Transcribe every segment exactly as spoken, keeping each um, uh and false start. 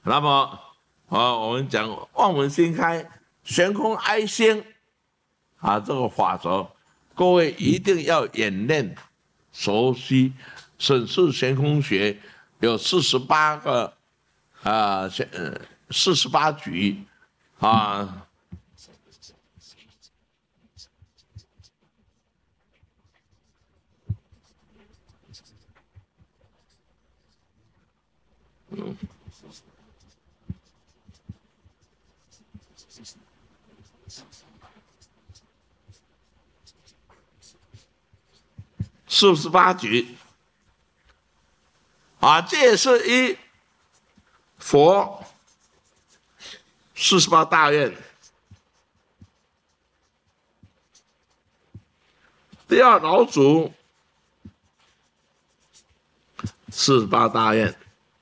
那么啊，我们讲望文心开，悬空哀心啊，这个法则，各位一定要演练、熟悉。沈氏悬空学有四十八个啊，呃，四十八局啊。嗯。四十八局，啊，这也是一佛四十八大愿。第二老祖四十八大愿。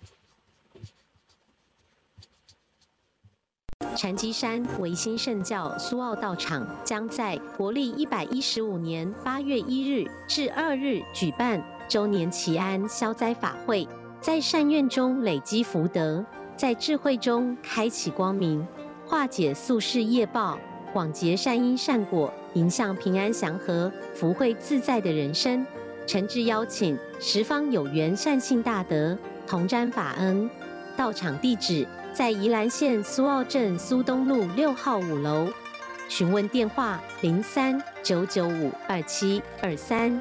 禅机山维新圣教苏澳道场将在国历一百一十五年八月一日至二日举办周年祈安消灾法会，在善愿中累积福德，在智慧中开启光明，化解宿世业报，广结善因善果，迎向平安祥和、福慧自在的人生。诚挚邀请十方有缘善信大德同沾法恩。到场地址在宜兰县苏澳镇苏东路六号五楼，询问电话零三九九五二七二三。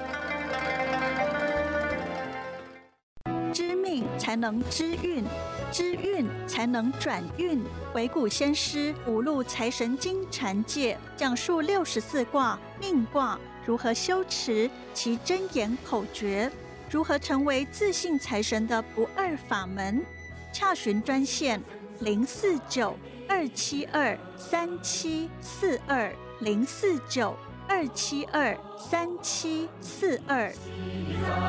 知命才能知运，知运才能转运。惟古先师五路财神经禅戒讲述六十四卦命卦如何修持其真言口诀，如何成为自信财神的不二法门。洽询专线零四九二七二三七四二零四九二七二三七四二。